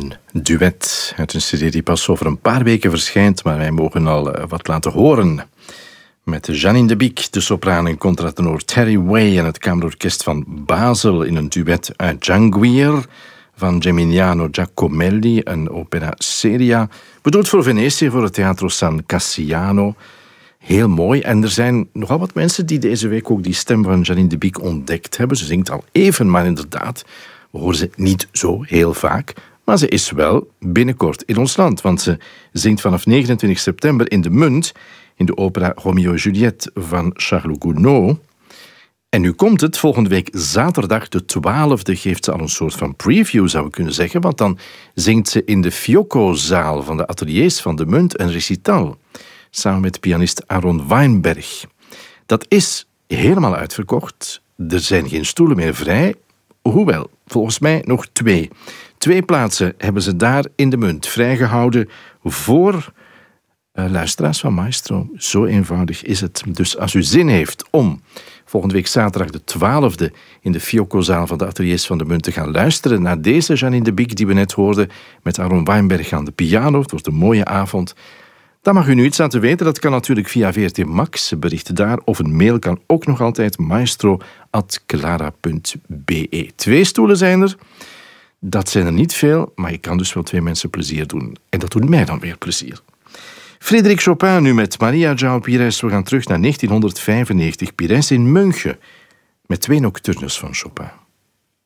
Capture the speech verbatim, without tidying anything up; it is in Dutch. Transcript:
Een duet uit een cd die pas over een paar weken verschijnt, maar wij mogen al uh, wat laten horen. Met Janine de Biek, de sopraan en contratenor Terry Way en het kamerorkest van Basel in een duet uit Janguier van Geminiano Giacomelli, een opera seria, bedoeld voor Venetië, voor het Teatro San Cassiano. Heel mooi. En er zijn nogal wat mensen die deze week ook die stem van Janine de Biek ontdekt hebben. Ze zingt al even, maar inderdaad, we horen ze niet zo heel vaak. Maar ze is wel binnenkort in ons land, want ze zingt vanaf negenentwintig september in de Munt in de opera Romeo en Juliette van Charles Gounod. En nu komt het, volgende week zaterdag de twaalfde geeft ze al een soort van preview, zou ik kunnen zeggen, want dan zingt ze in de Fiocco-zaal van de ateliers van de Munt een recital, samen met pianist Aaron Weinberg. Dat is helemaal uitverkocht. Er zijn geen stoelen meer vrij, hoewel, volgens mij nog twee. Twee plaatsen hebben ze daar in de Munt vrijgehouden voor uh, luisteraars van Maestro. Zo eenvoudig is het. Dus als u zin heeft om volgende week zaterdag de twaalfde in de Fiocco-zaal van de ateliers van de Munt te gaan luisteren naar deze Janine de Biek die we net hoorden met Aaron Weinberg aan de piano. Het wordt een mooie avond. Daar mag u nu iets aan te weten. Dat kan natuurlijk via V R T Max, berichten daar. Of een mail kan ook nog altijd maestro at clara punt b e. Twee stoelen zijn er. Dat zijn er niet veel, maar je kan dus wel twee mensen plezier doen. En dat doet mij dan weer plezier. Frédéric Chopin nu met Maria João Pires. We gaan terug naar negentienhonderdvijfennegentig. Pires in München met twee nocturnes van Chopin.